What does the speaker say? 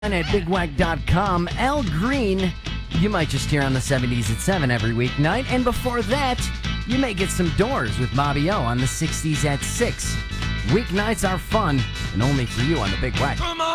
And at bigwag.com, Al Green, you might just hear on the 70s at 7 every weeknight. And before that, you may get some Doors with Bobby O on the 60s at 6. Weeknights are fun, and only for you on the Big Wag.